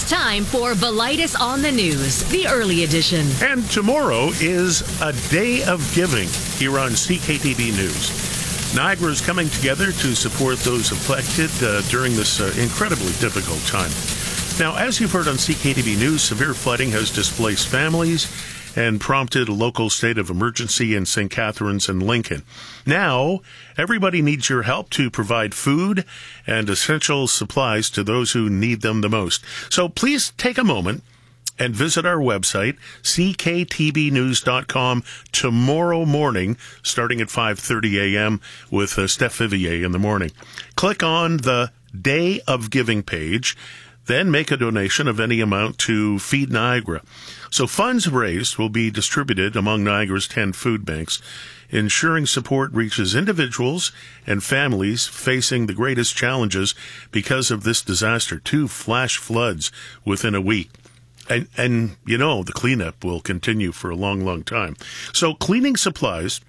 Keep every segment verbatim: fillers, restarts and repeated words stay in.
It's time for Velitis on the News, the early edition. And tomorrow is a day of giving here on C K T V News. Niagara is coming together to support those affected uh, during this uh, incredibly difficult time. Now, as you've heard on C K T V News, severe flooding has displaced families and prompted a local state of emergency in Saint Catharines and Lincoln. Now, everybody needs your help to provide food and essential supplies to those who need them the most. So please take a moment and visit our website, c k t v news dot com, tomorrow morning, starting at five thirty a.m. with uh, Steph Vivier in the morning. Click on the Day of Giving page, then make a donation of any amount to Feed Niagara. So funds raised will be distributed among Niagara's ten food banks, ensuring support reaches individuals and families facing the greatest challenges because of this disaster. Two flash floods within a week. And, and you know, the cleanup will continue for a long, long time. So cleaning supplies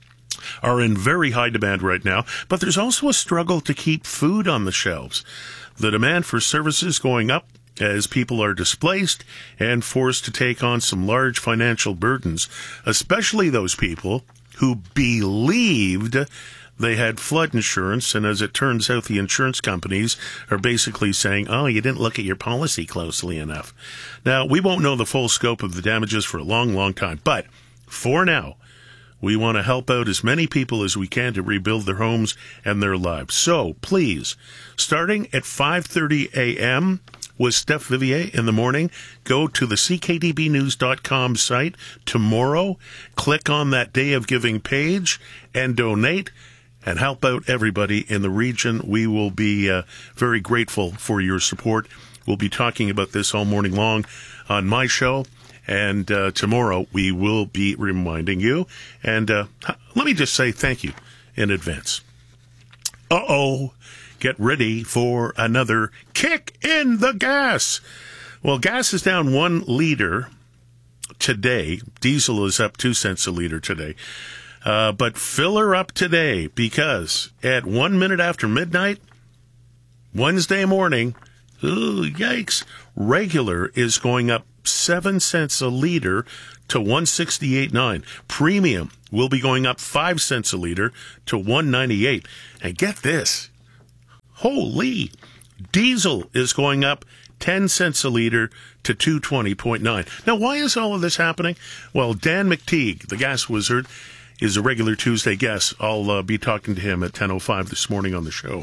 are in very high demand right now, but there's also a struggle to keep food on the shelves. The demand for services going up as people are displaced and forced to take on some large financial burdens, especially those people who believed they had flood insurance, and as it turns out, the insurance companies are basically saying, oh, you didn't look at your policy closely enough. Now, we won't know the full scope of the damages for a long, long time, but for now, we want to help out as many people as we can to rebuild their homes and their lives. So, please, starting at five thirty a.m., with Steph Vivier in the morning, go to the c k t v news dot com site tomorrow, click on that Day of Giving page, and donate, and help out everybody in the region. We will be uh, very grateful for your support. We'll be talking about this all morning long on my show, and uh, tomorrow we will be reminding you. And uh, let me just say thank you in advance. Uh-oh. Get ready for another kick in the gas. Well, gas is down one liter today. Diesel is up two cents a liter today. Uh, but fill her up today, because at one minute after midnight, Wednesday morning, ooh, yikes, regular is going up seven cents a liter to one sixty-eight nine. Premium will be going up five cents a liter to one ninety-eight. And get this. Holy, diesel is going up ten cents a liter to two twenty point nine. Now, why is all of this happening? Well, Dan McTeague, the gas wizard, is a regular Tuesday guest. I'll uh, be talking to him at ten oh five this morning on the show.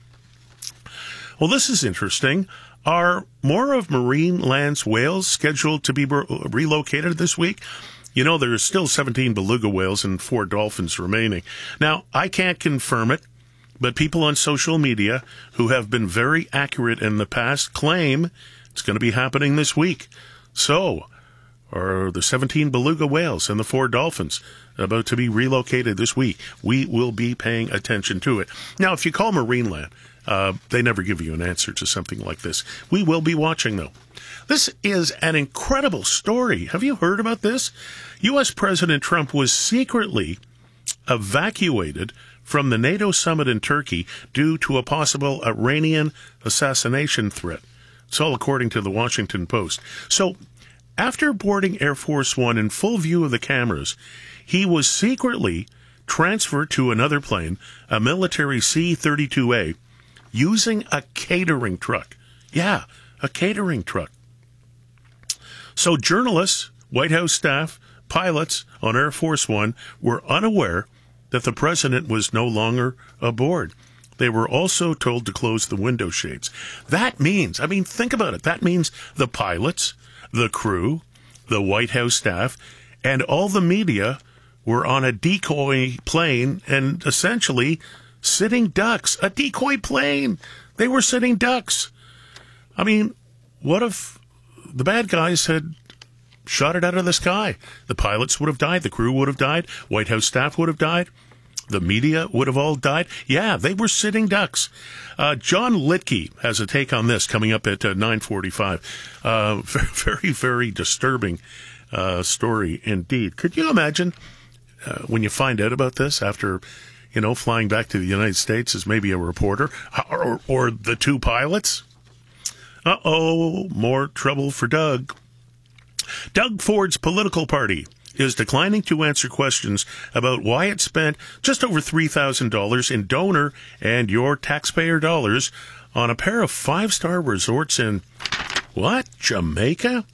Well, this is interesting. Are more of Marineland's whales scheduled to be re- relocated this week? You know, there's still seventeen beluga whales and four dolphins remaining. Now, I can't confirm it, but people on social media who have been very accurate in the past claim it's going to be happening this week. So, are the seventeen beluga whales and the four dolphins about to be relocated this week? We will be paying attention to it. Now, if you call Marineland, uh, they never give you an answer to something like this. We will be watching, though. This is an incredible story. Have you heard about this? U S President Trump was secretly evacuated from the NATO summit in Turkey due to a possible Iranian assassination threat. It's all according to the Washington Post. So, after boarding Air Force One in full view of the cameras, he was secretly transferred to another plane, a military C thirty-two A, using a catering truck. Yeah, a catering truck. So journalists, White House staff, pilots on Air Force One were unaware that the president was no longer aboard. They were also told to close the window shades. That means, I mean, think about it. That means the pilots, the crew, the White House staff, and all the media were on a decoy plane and essentially sitting ducks. A decoy plane. They were sitting ducks. I mean, what if the bad guys had shot it out of the sky? The pilots would have died. The crew would have died. White House staff would have died. The media would have all died. Yeah, they were sitting ducks. Uh, John Litke has a take on this coming up at uh, nine forty-five. Uh, very, very disturbing uh, story indeed. Could you imagine uh, when you find out about this after, you know, flying back to the United States as maybe a reporter, or, or the two pilots? Uh-oh, more trouble for Doug. Doug Ford's political party is declining to answer questions about why it spent just over three thousand dollars in donor and your taxpayer dollars on a pair of five-star resorts in, what, Jamaica?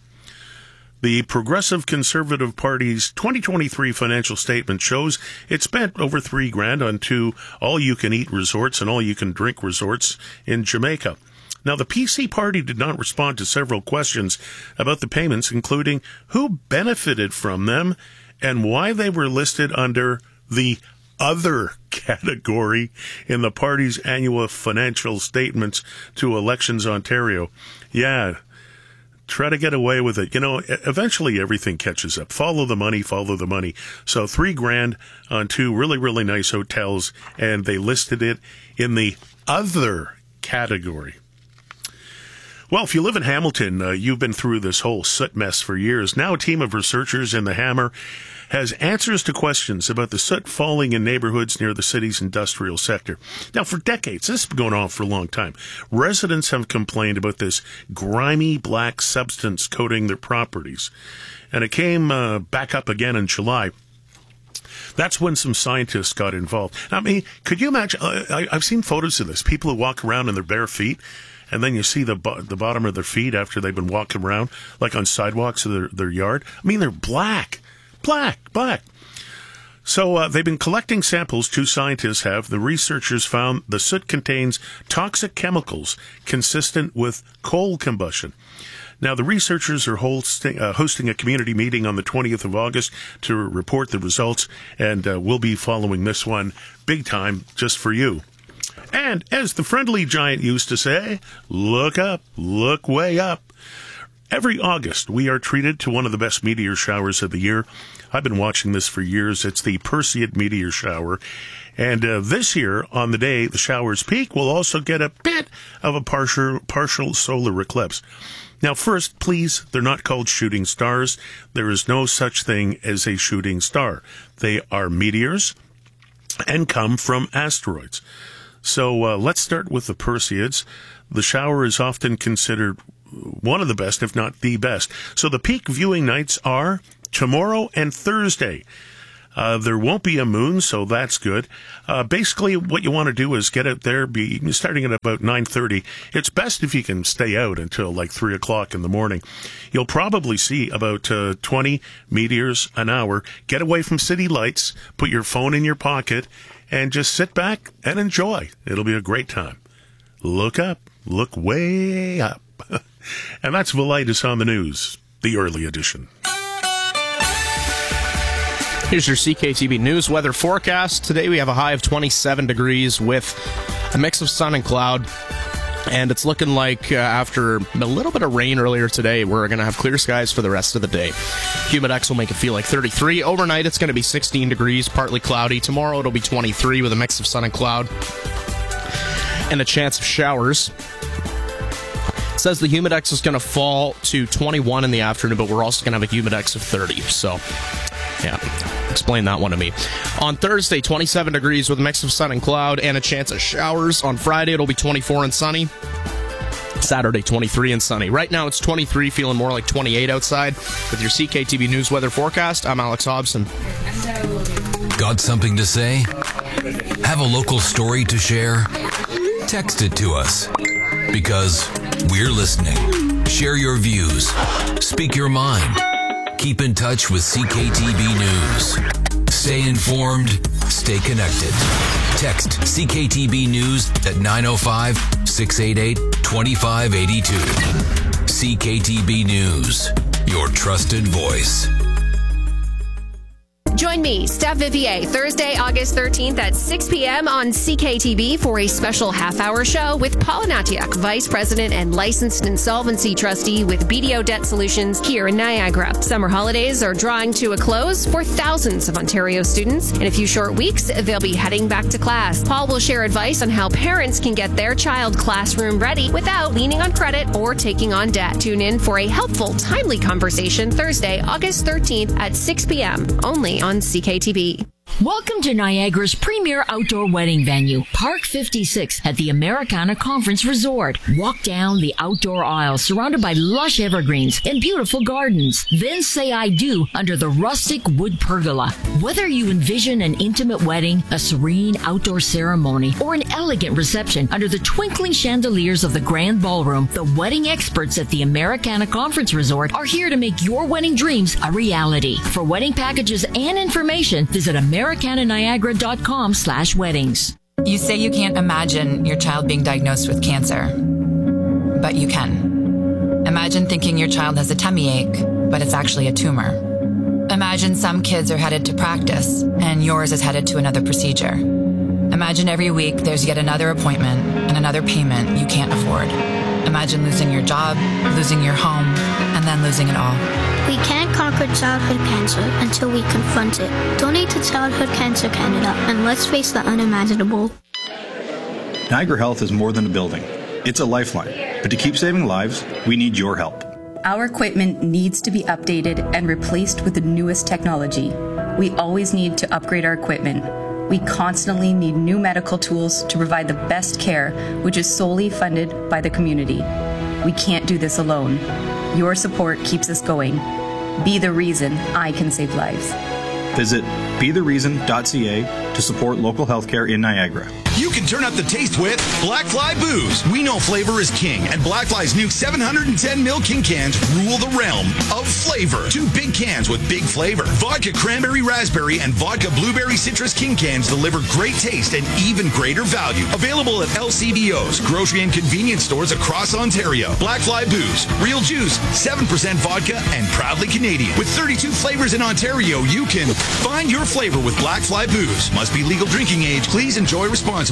The Progressive Conservative Party's twenty twenty-three financial statement shows it spent over three grand on two all-you-can-eat resorts and all-you-can-drink resorts in Jamaica. Now, the P C party did not respond to several questions about the payments, including who benefited from them and why they were listed under the other category in the party's annual financial statements to Elections Ontario. Yeah, try to get away with it. You know, eventually everything catches up. Follow the money, follow the money. So three grand on two really, really nice hotels, and they listed it in the other category. Well, if you live in Hamilton, uh, you've been through this whole soot mess for years. Now a team of researchers in the Hammer has answers to questions about the soot falling in neighborhoods near the city's industrial sector. Now, for decades, this has been going on for a long time. Residents have complained about this grimy black substance coating their properties. And it came uh, back up again in July. That's when some scientists got involved. I mean, could you imagine? Uh, I, I've seen photos of this. People who walk around in their bare feet, and then you see the bo- the bottom of their feet after they've been walking around, like on sidewalks of their, their yard. I mean, they're black. Black, black. So uh, they've been collecting samples, two scientists have. The researchers found the soot contains toxic chemicals consistent with coal combustion. Now, the researchers are hosting, uh, hosting a community meeting on the twentieth of August to report the results, and uh, we'll be following this one big time just for you. And as the friendly giant used to say, look up, look way up. Every August, we are treated to one of the best meteor showers of the year. I've been watching this for years. It's the Perseid meteor shower. And uh, this year, on the day the showers peak, we'll also get a bit of a partial, partial solar eclipse. Now, first, please, they're not called shooting stars. There is no such thing as a shooting star. They are meteors and come from asteroids. So uh, let's start with the Perseids. The shower is often considered one of the best, if not the best. So the peak viewing nights are tomorrow and Thursday. Uh, there won't be a moon, so that's good. Uh, basically, what you want to do is get out there, be starting at about nine thirty. It's best if you can stay out until like three o'clock in the morning. You'll probably see about uh, twenty meteors an hour. Get away from city lights, put your phone in your pocket, and just sit back and enjoy. It'll be a great time. Look up, look way up. And that's Velitis on the News, the early edition. Here's your C K T B News weather forecast. Today we have a high of twenty-seven degrees with a mix of sun and cloud. And it's looking like uh, after a little bit of rain earlier today, we're going to have clear skies for the rest of the day. Humidex will make it feel like thirty-three. Overnight, it's going to be sixteen degrees, partly cloudy. Tomorrow, it'll be twenty-three with a mix of sun and cloud and a chance of showers. It says the Humidex is going to fall to twenty-one in the afternoon, but we're also going to have a Humidex of thirty. So, yeah, explain that one to me. On Thursday, twenty-seven degrees with a mix of sun and cloud and a chance of showers. On Friday, it'll be twenty-four and sunny. Saturday, twenty-three and sunny. Right now, it's twenty-three, feeling more like twenty-eight outside. With your C K T V News weather forecast, I'm Alex Hobson. Got something to say? Have a local story to share? Text it to us. Because we're listening. Share your views. Speak your mind. Keep in touch with C K T B News. Stay informed. Stay connected. Text C K T B News at nine oh five, six eight eight, two five eight two. C K T B News. Your trusted voice. Join me, Steph Vivier, Thursday, August thirteenth at six p.m. on C K T B for a special half-hour show with Paula Natiak, Vice President and Licensed Insolvency Trustee with B D O Debt Solutions here in Niagara. Summer holidays are drawing to a close for thousands of Ontario students. In a few short weeks, they'll be heading back to class. Paul will share advice on how parents can get their child classroom ready without leaning on credit or taking on debt. Tune in for a helpful, timely conversation Thursday, August thirteenth at six p.m. only on C K T V. Welcome to Niagara's premier outdoor wedding venue, Park fifty-six at the Americana Conference Resort. Walk down the outdoor aisle surrounded by lush evergreens and beautiful gardens. Then say I do under the rustic wood pergola. Whether you envision an intimate wedding, a serene outdoor ceremony, or an elegant reception under the twinkling chandeliers of the grand ballroom, the wedding experts at the Americana Conference Resort are here to make your wedding dreams a reality. For wedding packages and information, visit Americana Niagara.com slash weddings. You say you can't imagine your child being diagnosed with cancer, but you can. Imagine thinking your child has a tummy ache, but it's actually a tumor. Imagine some kids are headed to practice, and yours is headed to another procedure. Imagine every week there's yet another appointment and another payment you can't afford. Imagine losing your job, losing your home, and then losing it all. We can't conquer childhood cancer until we confront it. Donate to Childhood Cancer Canada, and let's face the unimaginable. Niagara Health is more than a building. It's a lifeline. But to keep saving lives, we need your help. Our equipment needs to be updated and replaced with the newest technology. We always need to upgrade our equipment. We constantly need new medical tools to provide the best care, which is solely funded by the community. We can't do this alone. Your support keeps us going. Be the reason I can save lives. Visit be the reason dot c a to support local healthcare in Niagara. You can turn up the taste with Blackfly Booze. We know flavor is king, and Blackfly's new seven hundred ten milliliter King cans rule the realm of flavor. Two big cans with big flavor. Vodka Cranberry Raspberry and Vodka Blueberry Citrus King cans deliver great taste and even greater value. Available at L C B Os, grocery and convenience stores across Ontario. Blackfly Booze. Real juice, seven percent vodka, and proudly Canadian. With thirty-two flavors in Ontario, you can find your flavor with Blackfly Booze. Must be legal drinking age. Please enjoy responsibly.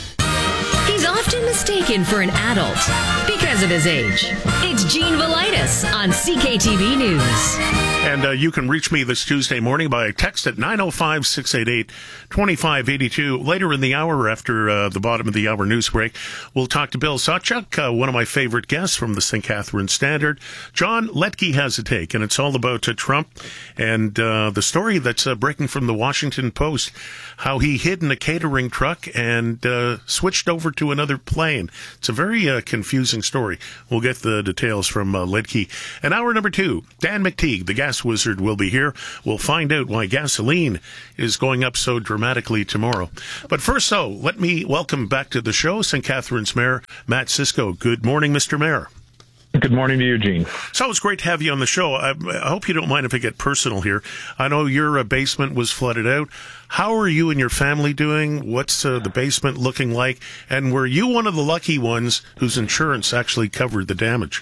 He's often mistaken for an adult because of his age. It's Gene Velitis on C K T V News. And uh, you can reach me this Tuesday morning by text at nine oh five, six eight eight, two five eight two. Later in the hour, after uh, the bottom of the hour news break, we'll talk to Bill Sawchuk, uh, one of my favorite guests from the Saint Catharines Standard. John Letke has a take, and it's all about uh, Trump and uh, the story that's uh, breaking from the Washington Post, how he hid in a catering truck and uh, switched over to another plane. It's a very uh, confusing story. We'll get the details from uh, Letke. And hour number two, Dan McTeague, the gas wizard, will be here. We'll find out why gasoline is going up so dramatically tomorrow. But first, so, let me welcome back to the show Saint Catharines Mayor Matt Cisco. Good morning, Mister Mayor. Good morning to you, Gene. So it's great to have you on the show. I, I hope you don't mind if I get personal here. I know your uh, basement was flooded out. How are you and your family doing? What's uh, the basement looking like? And were you one of the lucky ones whose insurance actually covered the damage?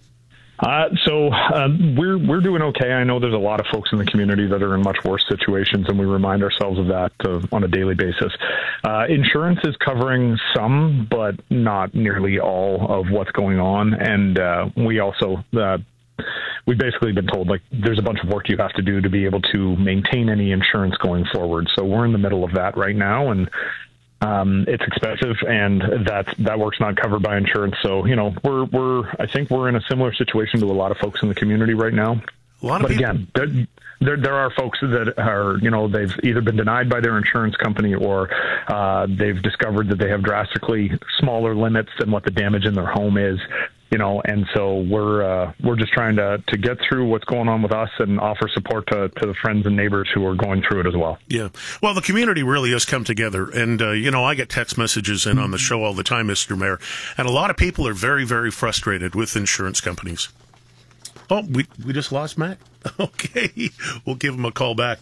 Uh, so um, we're we're doing okay. I know there's a lot of folks in the community that are in much worse situations, and we remind ourselves of that uh, on a daily basis. Uh, insurance is covering some, but not nearly all of what's going on. And uh, we also uh, we've basically been told, like, there's a bunch of work you have to do to be able to maintain any insurance going forward. So we're in the middle of that right now, and Um, it's expensive, and that's, that work's not covered by insurance. So, you know, we're, we're, I think we're in a similar situation to a lot of folks in the community right now. A lot of but people- again, there, there, there are folks that are, you know, they've either been denied by their insurance company, or uh, they've discovered that they have drastically smaller limits than what the damage in their home is. You know, and so we're uh, we're just trying to, to get through what's going on with us and offer support to, to the friends and neighbors who are going through it as well. Yeah. Well, the community really has come together. And, uh, you know, I get text messages in on the show all the time, Mister Mayor. And a lot of people are very, very frustrated with insurance companies. Oh, we, we just lost Matt? Okay. We'll give him a call back.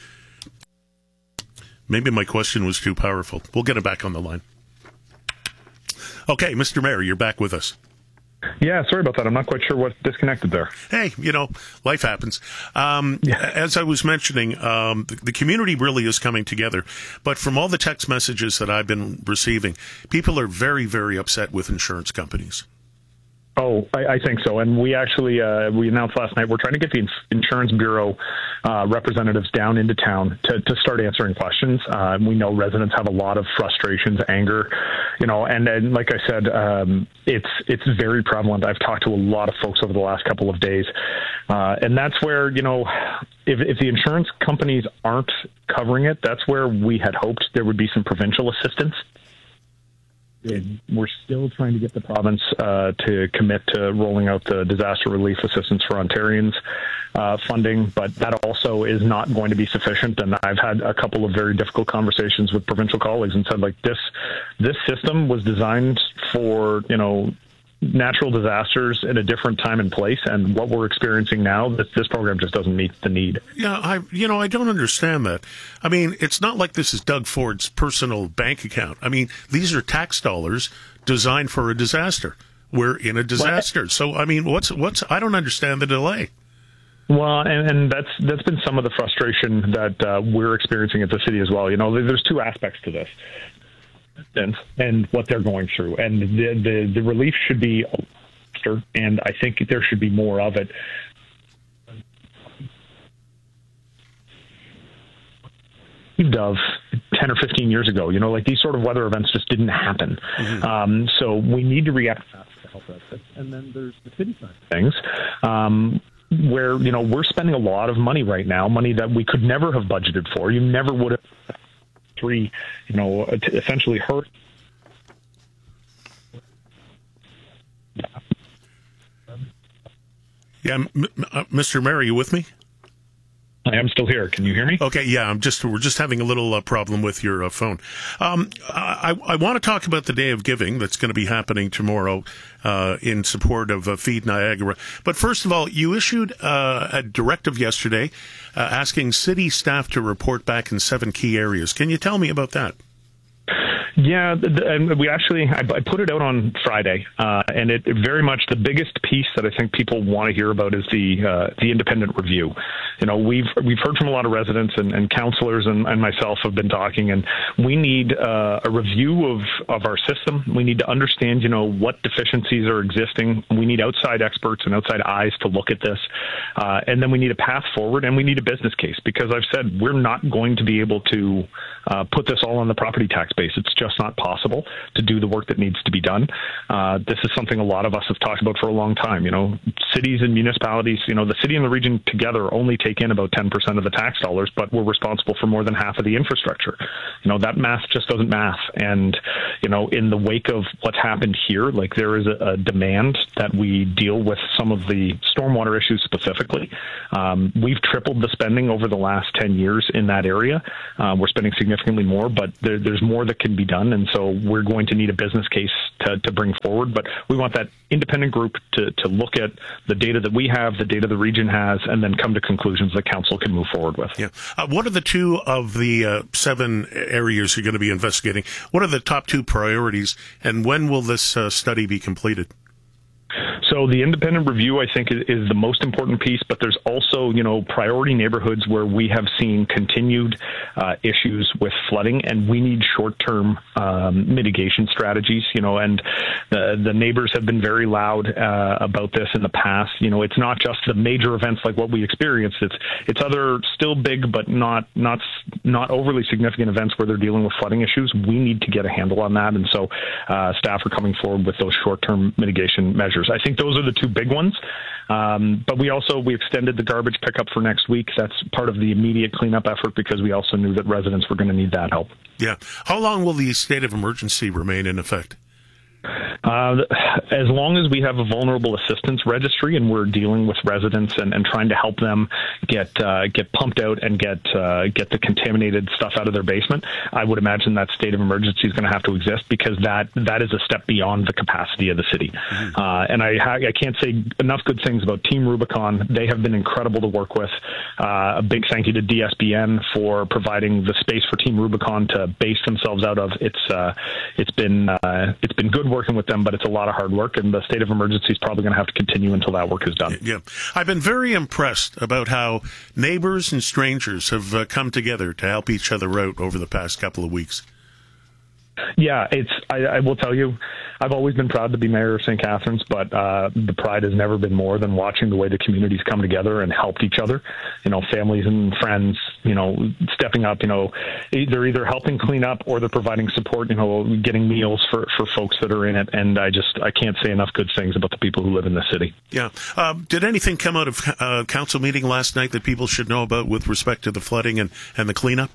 Maybe my question was too powerful. We'll get him back on the line. Okay, Mister Mayor, you're back with us. Yeah, sorry about that. I'm not quite sure what disconnected there. Hey, you know, life happens. Um, yeah. As I was mentioning, um, the, the community really is coming together. But from all the text messages that I've been receiving, people are very, very upset with insurance companies. Oh, I, I think so. And we actually, uh, we announced last night, we're trying to get the Insurance Bureau uh, representatives down into town to, to start answering questions. Uh, we know residents have a lot of frustrations, anger, you know, and, and like I said, um, it's it's very prevalent. I've talked to a lot of folks over the last couple of days, uh, and that's where, you know, if, if the insurance companies aren't covering it, that's where we had hoped there would be some provincial assistance. We're still trying to get the province uh, to commit to rolling out the disaster relief assistance for Ontarians uh, funding, but that also is not going to be sufficient. And I've had a couple of very difficult conversations with provincial colleagues and said, like, this this system was designed for, you know, natural disasters in a different time and place, and what we're experiencing now, this, this program just doesn't meet the need. Yeah, I you know, I don't understand that. I mean, it's not like this is Doug Ford's personal bank account. I mean, these are tax dollars designed for a disaster. We're in a disaster. Well, so, I mean, what's what's I don't understand the delay. Well, and, and that's that's been some of the frustration that uh, we're experiencing at the city as well. You know, there's two aspects to this. And what they're going through, and the, the the relief should be faster, and I think there should be more of it. Of ten or fifteen years ago, you know, like these sort of weather events just didn't happen. Mm-hmm. Um, so we need to react fast to help us. And then there's the city side of things. Um, where, you know, we're spending a lot of money right now, money that we could never have budgeted for. You never would have. Three, you know, to essentially hurt. Yeah, m- uh, Mister Mayor, are you with me? I am still here. Can you hear me? Okay, yeah, I'm just we're just having a little uh, problem with your uh, phone. Um, I, I want to talk about the Day of Giving that's going to be happening tomorrow uh, in support of uh, Feed Niagara. But first of all, you issued uh, a directive yesterday uh, asking city staff to report back in seven key areas. Can you tell me about that? Yeah, and we actually, I put it out on Friday, uh, and it very much the biggest piece that I think people want to hear about is the uh, the independent review. You know, we've we've heard from a lot of residents and, and councillors and, and myself have been talking, and we need uh, a review of, of our system. We need to understand, you know, what deficiencies are existing. We need outside experts and outside eyes to look at this, uh, and then we need a path forward, and we need a business case, because I've said we're not going to be able to uh, put this all on the property tax base. It's just not possible to do the work that needs to be done. Uh, this is something a lot of us have talked about for a long time. You know, cities and municipalities, you know, the city and the region together only take in about ten percent of the tax dollars, but we're responsible for more than half of the infrastructure. You know, that math just doesn't math. And, you know, in the wake of what's happened here, like there is a, a demand that we deal with some of the stormwater issues specifically. Um, we've tripled the spending over the last ten years in that area. Uh, we're spending significantly more, but there, there's more that can be done. And so we're going to need a business case to, to bring forward. But we want that independent group to, to look at the data that we have, the data the region has, and then come to conclusions that council can move forward with. Yeah. Uh, what are the two of the uh, seven areas you're going to be investigating? What are the top two priorities, and when will this uh, study be completed? So the independent review, I think, is, is the most important piece, but there's also, you know, priority neighborhoods where we have seen continued uh, issues with flooding, and we need short-term um, mitigation strategies, you know, and the, the neighbors have been very loud uh, about this in the past. You know, it's not just the major events like what we experienced. It's it's other still big but not not not overly significant events where they're dealing with flooding issues. We need to get a handle on that, and so uh, staff are coming forward with those short-term mitigation measures. I think those are the two big ones. Um, but we also, we extended the garbage pickup for next week. That's part of the immediate cleanup effort because we also knew that residents were going to need that help. Yeah. How long will the state of emergency remain in effect? Uh, as long as we have a vulnerable assistance registry and we're dealing with residents and, and trying to help them get uh, get pumped out and get uh, get the contaminated stuff out of their basement, I would imagine that state of emergency is going to have to exist because that that is a step beyond the capacity of the city. Mm-hmm. Uh, and I ha- I can't say enough good things about Team Rubicon. They have been incredible to work with. Uh, a big thank you to D S B N for providing the space for Team Rubicon to base themselves out of. It's uh, it's been uh, it's been good working with them, but it's a lot of hard work, and the state of emergency is probably going to have to continue until that work is done. Yeah. I've been very impressed about how neighbors and strangers have uh, come together to help each other out over the past couple of weeks. Yeah, it's. I, I will tell you, I've always been proud to be mayor of Saint Catharines, but uh, the pride has never been more than watching the way the communities come together and helped each other. You know, families and friends, you know, stepping up, you know, they're either helping clean up or they're providing support, you know, getting meals for, for folks that are in it. And I just, I can't say enough good things about the people who live in the city. Yeah. Um, did anything come out of uh, council meeting last night that people should know about with respect to the flooding and, and the cleanup?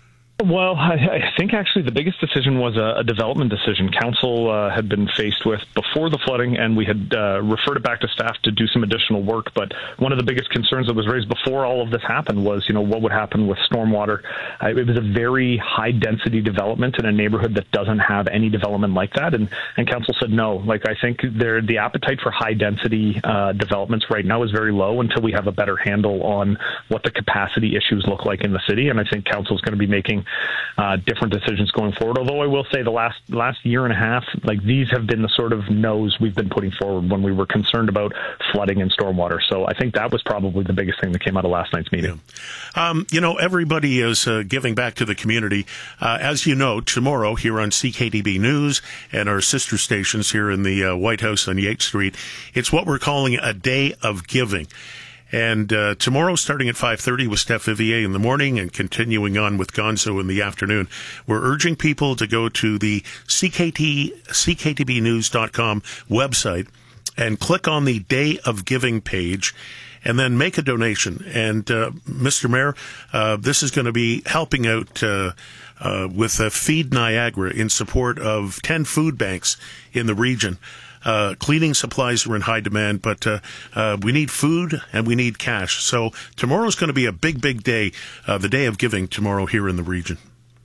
Well, I, I think actually the biggest decision was a, a development decision. Council uh, had been faced with before the flooding, and we had uh, referred it back to staff to do some additional work. But one of the biggest concerns that was raised before all of this happened was, you know, what would happen with stormwater. Uh, it was a very high-density development in a neighborhood that doesn't have any development like that, and, and Council said no. Like, I think there, the appetite for high-density uh, developments right now is very low until we have a better handle on what the capacity issues look like in the city, and I think Council is going to be making Uh, different decisions going forward. Although I will say the last last year and a half, like these have been the sort of no's we've been putting forward when we were concerned about flooding and stormwater. So I think that was probably the biggest thing that came out of last night's meeting. Yeah. Um, you know, everybody is uh, giving back to the community. Uh, as you know, tomorrow here on C K T B News and our sister stations here in the uh, White House on Yates Street, it's what we're calling a day of giving. And uh, tomorrow, starting at five thirty with Steph Vivier in the morning and continuing on with Gonzo in the afternoon, we're urging people to go to the C K T, C K T B news dot com website and click on the Day of Giving page and then make a donation. And, uh, Mister Mayor, uh, this is going to be helping out uh, uh, with uh, Feed Niagara in support of ten food banks in the region. Uh, cleaning supplies are in high demand, but uh, uh, we need food and we need cash. So tomorrow's going to be a big, big day, uh, the Day of Giving tomorrow here in the region.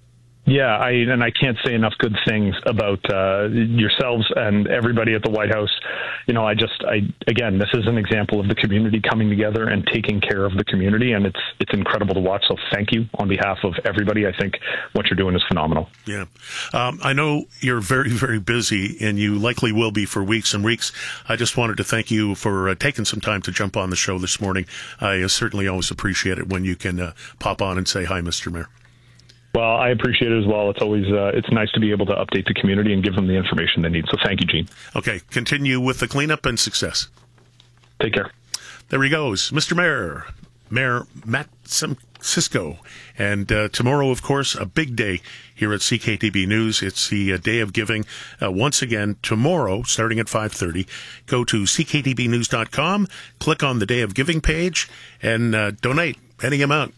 Yeah, I, and I can't say enough good things about uh, yourselves and everybody at the White House. You know, I just, I again, this is an example of the community coming together and taking care of the community, and it's it's incredible to watch. So thank you on behalf of everybody. I think what you're doing is phenomenal. Yeah. Um, I know you're very, very busy, and you likely will be for weeks and weeks. I just wanted to thank you for uh, taking some time to jump on the show this morning. I uh, certainly always appreciate it when you can uh, pop on and say hi, Mister Mayor. Well, I appreciate it as well. It's always uh, it's nice to be able to update the community and give them the information they need. So thank you, Gene. Okay, continue with the cleanup and success. Take care. There he goes, Mister Mayor, Mayor Matt Cisco. And uh, tomorrow, of course, a big day here at C K T B News. It's the uh, Day of Giving. Uh, once again, tomorrow, starting at five thirty, go to C K T B news dot com, click on the Day of Giving page, and uh, donate any amount.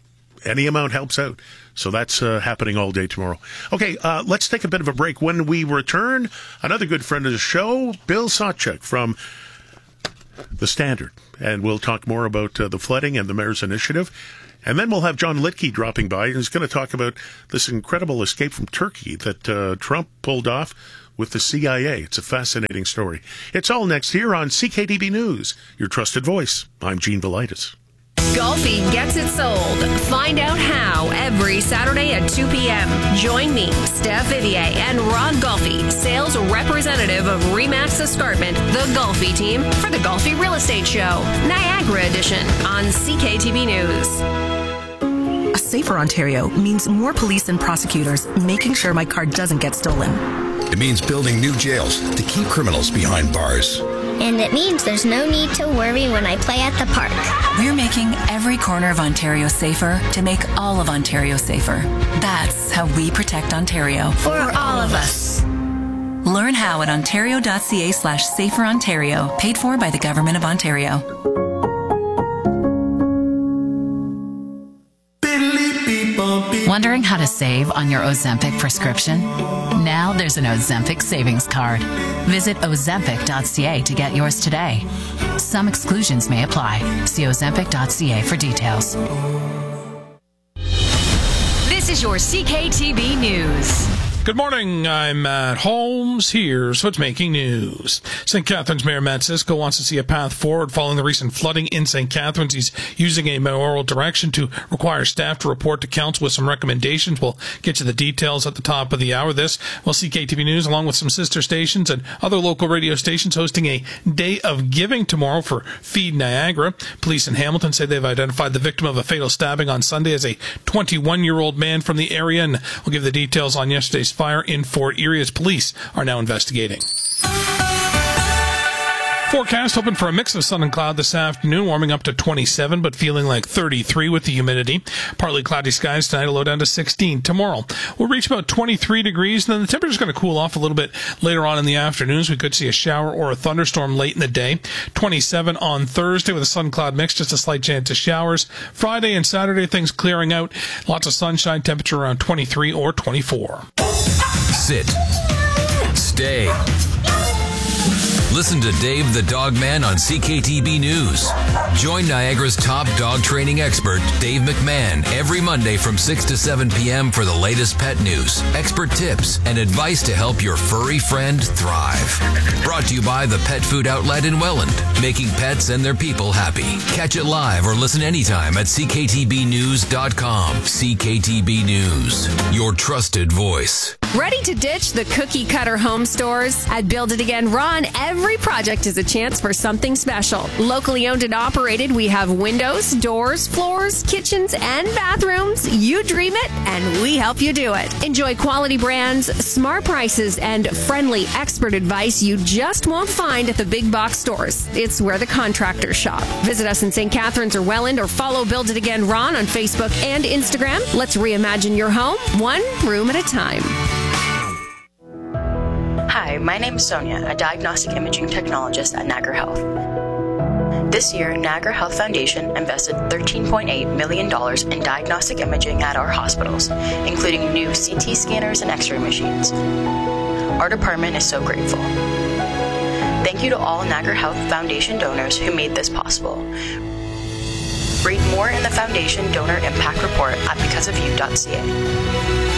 Any amount helps out. So that's uh, happening all day tomorrow. Okay, uh, let's take a bit of a break. When we return, another good friend of the show, Bill Sawchuk from The Standard. And we'll talk more about uh, the flooding and the mayor's initiative. And then we'll have John Litke dropping by, and he's going to talk about this incredible escape from Turkey that uh, Trump pulled off with the C I A. It's a fascinating story. It's all next here on C K T B News, your trusted voice. I'm Gene Velitis. Golfi gets it sold. Find out how every Saturday at two p.m. Join me, Steph Vivier, and Rod Golfi, sales representative of Remax Escarpment, the Golfi team, for the Golfi Real Estate Show, Niagara Edition, on C K T B News. A safer Ontario means more police and prosecutors making sure my car doesn't get stolen. It means building new jails to keep criminals behind bars. And it means there's no need to worry when I play at the park. We're making every corner of Ontario safer to make all of Ontario safer. That's how we protect Ontario. For, For all of us. Learn how at ontario.ca slash safer Ontario. Paid for by the Government of Ontario. Wondering how to save on your Ozempic prescription? Now there's an Ozempic savings card. Visit ozempic dot c a to get yours today. Some exclusions may apply. See ozempic dot c a for details. This is your C K T B News. Good morning, I'm Matt Holmes. Here's what's making news. Saint Catharines Mayor Matt Cisco wants to see a path forward following the recent flooding in Saint Catharines. He's using a mayoral direction to require staff to report to council with some recommendations. We'll get you the details at the top of the hour. This, well, C K T V News, along with some sister stations and other local radio stations, hosting a Day of Giving tomorrow for Feed Niagara. Police in Hamilton say they've identified the victim of a fatal stabbing on Sunday as a twenty-one-year-old man from the area, and we'll give the details on yesterday's fire in Fort Erie as police are now investigating. Forecast hoping for a mix of sun and cloud this afternoon, warming up to twenty-seven, but feeling like thirty-three with the humidity. Partly cloudy skies tonight, a low down to sixteen. Tomorrow, we'll reach about twenty-three degrees, and then the temperature's going to cool off a little bit later on in the afternoons. We could see a shower or a thunderstorm late in the day. twenty-seven on Thursday with a sun-cloud mix, just a slight chance of showers. Friday and Saturday, things clearing out. Lots of sunshine, temperature around twenty-three or twenty-four. Sit. Stay. Listen to Dave the Dog Man on C K T B News. Join Niagara's top dog training expert, Dave McMahon, every Monday from six to seven p.m. for the latest pet news, expert tips, and advice to help your furry friend thrive. Brought to you by the Pet Food Outlet in Welland, making pets and their people happy. Catch it live or listen anytime at c k t b news dot com. C K T B News, your trusted voice. Ready to ditch the cookie cutter home stores? At Build It Again Ron, every project is a chance for something special. Locally owned and operated, we have windows, doors, floors, kitchens, and bathrooms. You dream it, and we help you do it. Enjoy quality brands, smart prices, and friendly expert advice you just won't find at the big box stores. It's where the contractors shop. Visit us in Saint Catharines or Welland, or follow Build It Again Ron on Facebook and Instagram. Let's reimagine your home, one room at a time. Hi, my name is Sonia, a diagnostic imaging technologist at Niagara Health. This year, Niagara Health Foundation invested thirteen point eight million dollars in diagnostic imaging at our hospitals, including new C T scanners and X-ray machines. Our department is so grateful. Thank you to all Niagara Health Foundation donors who made this possible. Read more in the Foundation Donor Impact Report at because of you dot c a.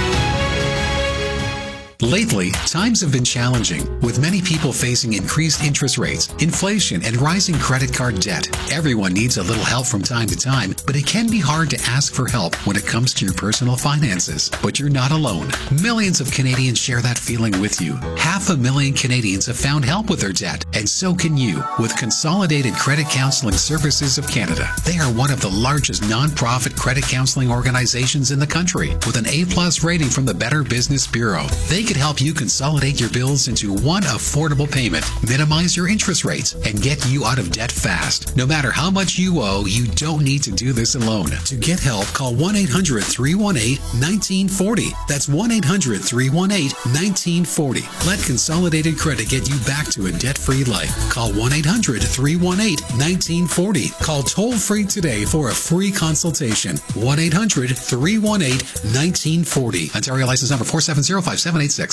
Lately, times have been challenging, with many people facing increased interest rates, inflation, and rising credit card debt. Everyone needs a little help from time to time, but it can be hard to ask for help when it comes to your personal finances. But you're not alone. Millions of Canadians share that feeling with you. Half a million Canadians have found help with their debt, and so can you, with Consolidated Credit Counseling Services of Canada. They are one of the largest non-profit credit counseling organizations in the country, with an A-plus rating from the Better Business Bureau. They could help you consolidate your bills into one affordable payment, minimize your interest rates, and get you out of debt fast. No matter how much you owe, you don't need to do this alone. To get help, call one eight hundred, three one eight, one nine four zero. That's one eight hundred, three one eight, one nine four zero. Let Consolidated Credit get you back to a debt-free life. Call one eight hundred, three one eight, one nine four zero. Call toll-free today for a free consultation. one eight hundred, three one eight, one nine four zero. Ontario license number four seven zero, five seven eight six.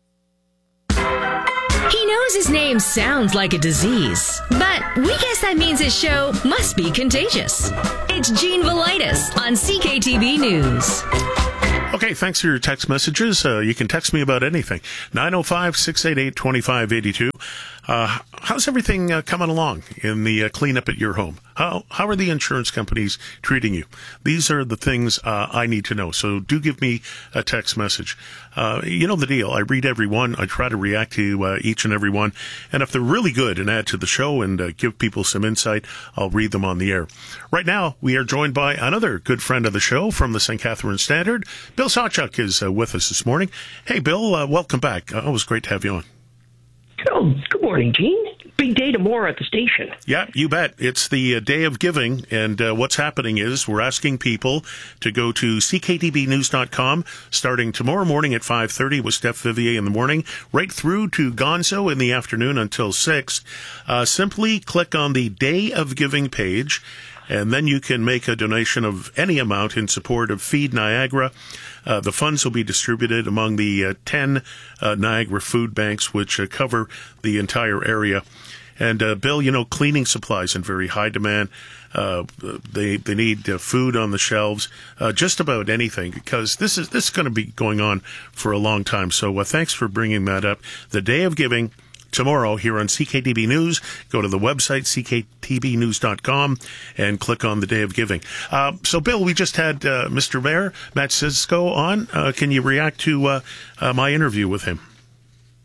He knows his name sounds like a disease, but we guess that means his show must be contagious. It's Gene Velitis on C K T B News. Okay, thanks for your text messages. Uh, you can text me about anything. nine oh five, six eight eight, two five eight two. Uh, how's everything uh, coming along in the uh, cleanup at your home? How how are the insurance companies treating you? These are the things uh, I need to know. So do give me a text message. Uh, you know the deal. I read every one. I try to react to uh, each and every one. And if they're really good and add to the show and uh, give people some insight, I'll read them on the air. Right now, we are joined by another good friend of the show from the Saint Catharines Standard. Bill Sawchuk is uh, with us this morning. Hey, Bill, uh, welcome back. Uh, always great to have you on. Oh, good morning, Gene. Big day tomorrow at the station. Yeah, you bet. It's the uh, day of giving, and uh, what's happening is we're asking people to go to c k t b news dot com starting tomorrow morning at five thirty with Steph Vivier in the morning, right through to Gonzo in the afternoon until six. Uh, simply click on the Day of Giving page, and then you can make a donation of any amount in support of Feed Niagara. Uh, the funds will be distributed among the uh, ten uh, Niagara food banks, which uh, cover the entire area. And, uh, Bill, you know, cleaning supplies in very high demand. Uh, they they need uh, food on the shelves, uh, just about anything, because this is this is going to be going on for a long time. So uh, thanks for bringing that up. The Day of Giving tomorrow here on C K T B News. Go to the website, c k t b news dot com, and click on the Day of Giving. Uh, so, Bill, we just had uh, Mister Mayor, Matt Cisco, on. Uh, can you react to uh, uh, my interview with him?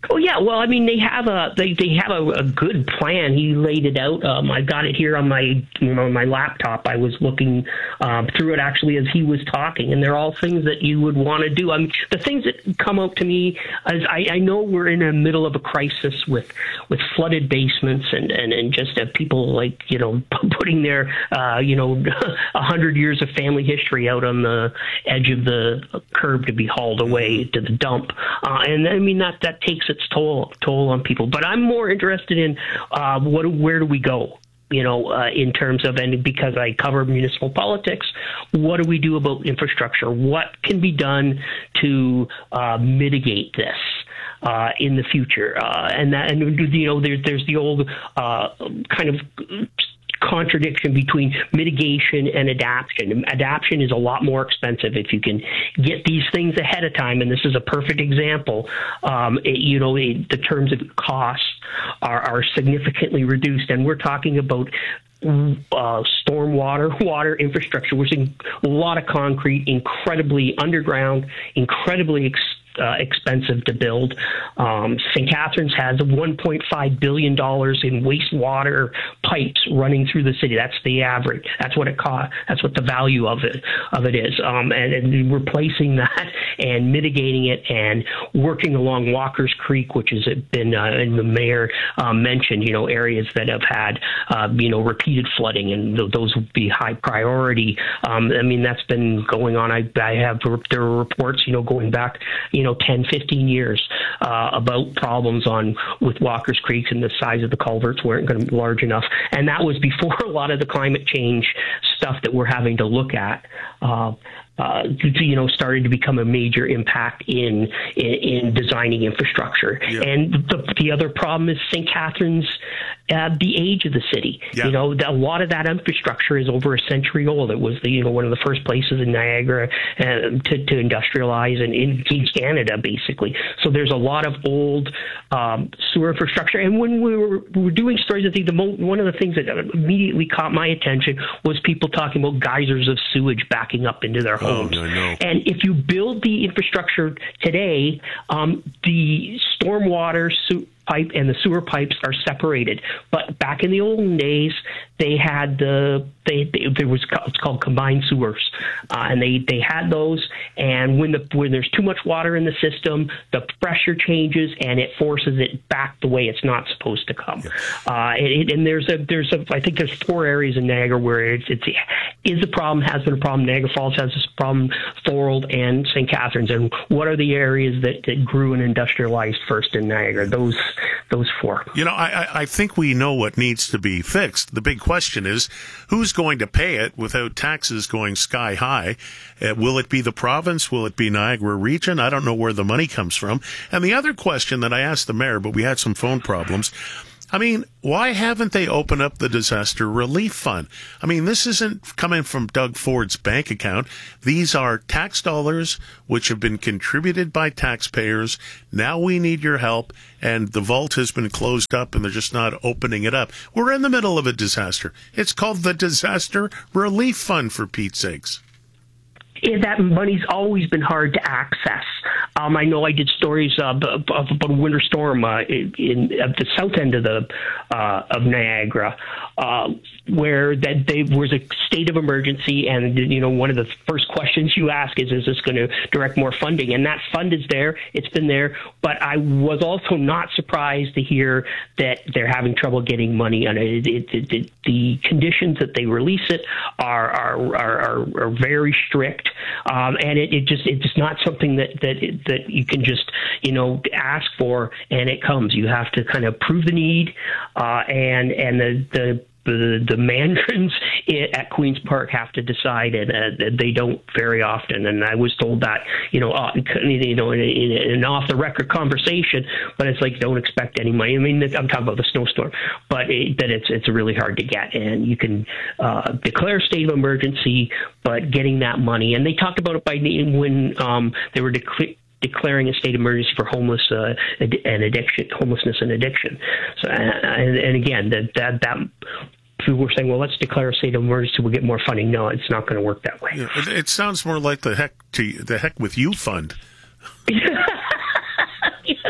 Oh yeah, well, I mean, they have a they, they have a, a good plan. He laid it out. Um, I got it here on my you know my laptop. I was looking um, through it actually as he was talking, and they're all things that you would want to do. I mean, the things that come out to me as I, I know we're in the middle of a crisis with with flooded basements and and, and just uh, people like you know putting their uh, you know a hundred years of family history out on the edge of the curb to be hauled away to the dump, uh, and I mean that that takes its toll toll on people. But I'm more interested in uh, what where do we go? You know, uh, in terms of, and because I cover municipal politics, what do we do about infrastructure? What can be done to uh, mitigate this uh, in the future? Uh, and that, and you know, there, there's the old uh, kind of contradiction between mitigation and adaptation. Adaptation is a lot more expensive if you can get these things ahead of time, and this is a perfect example. Um, it, you know, it, the terms of costs are, are significantly reduced, and we're talking about uh, stormwater, water infrastructure. We're seeing a lot of concrete, incredibly underground, incredibly expensive. Uh, expensive to build. Um, Saint Catharines has one point five billion dollars in wastewater pipes running through the city. That's the average. That's what it costs. That's what the value of it of it is. Um, and, and replacing that and mitigating it and working along Walker's Creek, which has been, uh, and the mayor uh, mentioned, you know, areas that have had, uh, you know, repeated flooding, and th- those would be high priority. Um, I mean, that's been going on. I, I have there are reports, you know, going back, you know, ten, fifteen years uh, about problems on with Walker's Creek, and the size of the culverts weren't going to be large enough. And that was before a lot of the climate change stuff that we're having to look at. Uh, Uh, you know, started to become a major impact in in, in designing infrastructure. Yeah. And the, the other problem is Saint Catharines, uh, the age of the city. Yeah. You know, the, a lot of that infrastructure is over a century old. It was the, you know, one of the first places in Niagara uh, to, to industrialize and in Canada, basically. So there's a lot of old um, sewer infrastructure. And when we were, we were doing stories, I think the mo- one of the things that immediately caught my attention was people talking about geysers of sewage backing up into their homes. Oh, no, no. And if you build the infrastructure today, um, the stormwater su- pipe and the sewer pipes are separated. But back in the olden days, they had the they, they there was it's called combined sewers, uh, and they, they had those. And when the when there's too much water in the system, the pressure changes and it forces it back the way it's not supposed to come. Yes. Uh, it, and there's a there's a I think there's four areas in Niagara where it's, it's is a problem, has been a problem. Niagara Falls has this problem, Thorold and Saint Catharines. And what are the areas that, that grew and industrialized first in Niagara? Those those four. You know, I, I think we know what needs to be fixed. The big question is, who's going to pay it without taxes going sky high? Uh, will it be the province? Will it be Niagara region? I don't know where the money comes from. And the other question that I asked the mayor, but we had some phone problems, I mean, why haven't they opened up the disaster relief fund? I mean, this isn't coming from Doug Ford's bank account. These are tax dollars which have been contributed by taxpayers. Now we need your help, and the vault has been closed up, and they're just not opening it up. We're in the middle of a disaster. It's called the Disaster Relief Fund, for Pete's sakes. Yeah, that money's always been hard to access. Um, I know I did stories uh, of, of about a winter storm uh, in, in at the south end of the uh, of Niagara, uh, where that there was a state of emergency, and you know one of the first questions you ask is, "Is this going to direct more funding?" And that fund is there; it's been there. But I was also not surprised to hear that they're having trouble getting money on it. It, it, it the conditions that they release it are are are, are, are very strict. Um, and it, it just it's just not something that that that you can just you know ask for and it comes. You have to kind of prove the need, uh, and and the the. The, the mandarins at Queen's Park have to decide, and uh, they don't very often. And I was told that, you know, uh, you know, in, in, in an off-the-record conversation, but it's like, don't expect any money. I mean, I'm talking about the snowstorm, but it, that it's it's really hard to get. And you can uh, declare a state of emergency, but getting that money. And they talked about it by when um, they were declaring declaring a state of emergency for homeless uh, and addiction, homelessness and addiction. So, and, and again, that that that people were saying, well, let's declare a state of emergency, we'll get more funding. No, it's not going to work that way. Yeah, it, it sounds more like the heck to the heck with you fund. Yeah,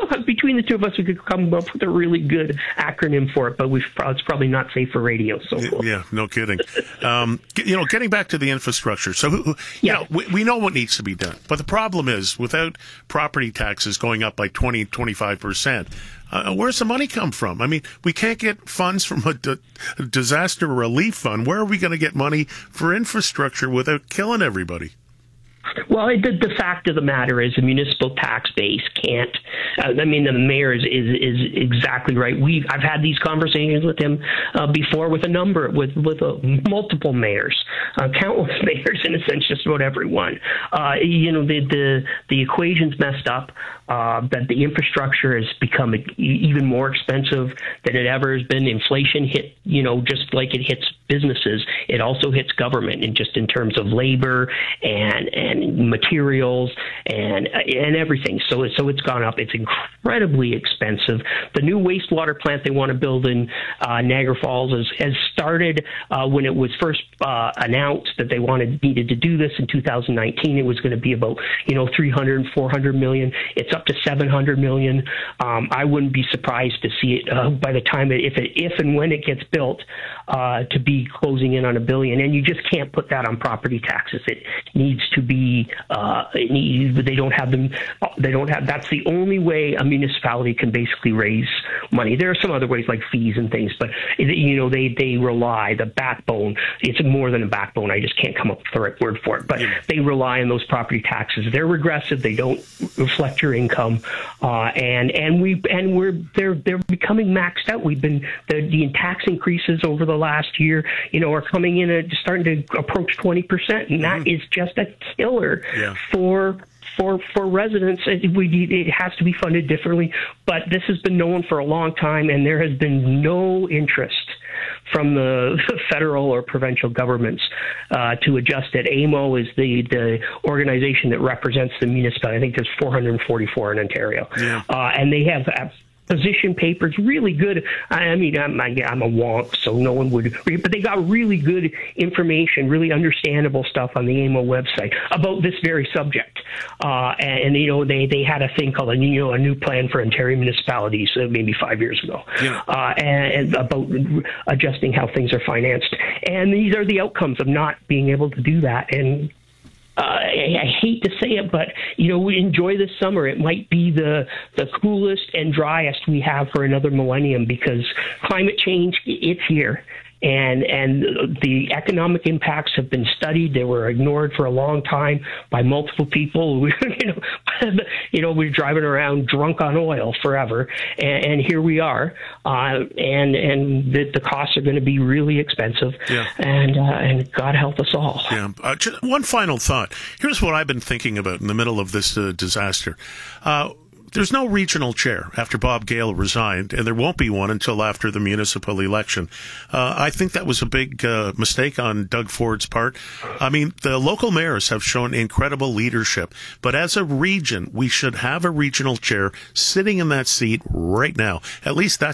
know, between the two of us, we could come up with a really good acronym for it, but we've, it's probably not safe for radio. So yeah, no kidding. um, you know, getting back to the infrastructure. So, you yeah. know, we, we know what needs to be done, but the problem is without property taxes going up by twenty, twenty-five percent, uh, where's the money come from? I mean, we can't get funds from a d- disaster relief fund. Where are we going to get money for infrastructure without killing everybody? Well, the, the fact of the matter is the municipal tax base can't. Uh, I mean, the mayor is, is is exactly right. We I've had these conversations with him uh, before with a number with with uh, multiple mayors, uh, countless mayors in a sense, just about everyone. Uh, you know, the the the equation's messed up. Uh, that the infrastructure has become even more expensive than it ever has been. Inflation hit, you know, just like it hits businesses, it also hits government, and just in terms of labor and and materials and and everything. So so it's gone up. It's incredibly expensive. The new wastewater plant they want to build in uh, Niagara Falls has, has started uh, when it was first uh, announced that they wanted needed to do this in two thousand nineteen. It was going to be about you know three hundred, four hundred million. It's up to seven hundred million. Um, I wouldn't be surprised to see it uh, by the time it, if it, if and when it gets built, uh, to be closing in on a billion. And you just can't put that on property taxes. It needs to be. Uh, it needs, they don't have them. They don't have. That's the only way a municipality can basically raise money. There are some other ways like fees and things, but you know they they rely the backbone. It's more than a backbone. I just can't come up with the right word for it. But they rely on those property taxes. They're regressive. They don't reflect your income, uh, and and we and we're they're they're becoming maxed out. We've been the the tax increases over the last year, you know, are coming in at starting to approach twenty percent, and that mm-hmm. is just a killer yeah. for. For for residents, it, we, it has to be funded differently. But this has been known for a long time, and there has been no interest from the federal or provincial governments uh, to adjust it. A M O is the, the organization that represents the municipality. I think there's four hundred forty-four in Ontario. Yeah. Uh, and they have position papers, really good. I mean, I'm, I'm a wonk, so no one would read, but they got really good information, really understandable stuff on the A M O website about this very subject. Uh, and, and, you know, they, they had a thing called, a, you know, a new plan for Ontario municipalities uh, maybe five years ago, yeah. uh, and, and about adjusting how things are financed. And these are the outcomes of not being able to do that. And Uh, I, I hate to say it, but, you know, we enjoy this summer. It might be the the coolest and driest we have for another millennium because climate change, it's here. And and the economic impacts have been studied. They were ignored for a long time by multiple people. you know, you know, we're driving around drunk on oil forever, and, and here we are. Uh, and and the, the costs are going to be really expensive. Yeah. And uh, and God help us all. Yeah. Uh, just one final thought. Here's what I've been thinking about in the middle of this uh, disaster. Uh, There's no regional chair after Bob Gale resigned, and there won't be one until after the municipal election. Uh, I think that was a big uh, mistake on Doug Ford's part. I mean, the local mayors have shown incredible leadership, but as a region, we should have a regional chair sitting in that seat right now. At least that's